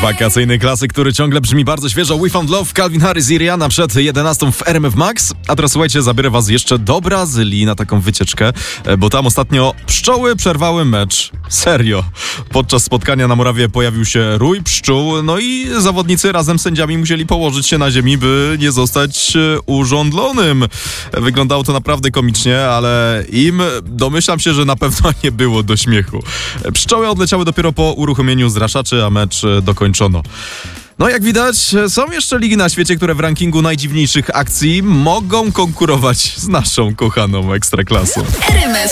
Wakacyjny klasyk, który ciągle brzmi bardzo świeżo. We Found Love, Calvin Harris i Rihanna przed 11 w RMF Max. A teraz słuchajcie, zabiorę was jeszcze do Brazylii na taką wycieczkę, bo tam ostatnio pszczoły przerwały mecz. Serio. Podczas spotkania na murawie pojawił się rój pszczół, no i zawodnicy razem z sędziami musieli położyć się na ziemi, by nie zostać urządlonym. Wyglądało to naprawdę komicznie, ale im domyślam się, że na pewno nie było do śmiechu. Pszczoły odleciały dopiero po uruchomieniu zraszaczy, a mecz dokończono. No jak widać, są jeszcze ligi na świecie, które w rankingu najdziwniejszych akcji mogą konkurować z naszą kochaną Ekstraklasą. RMF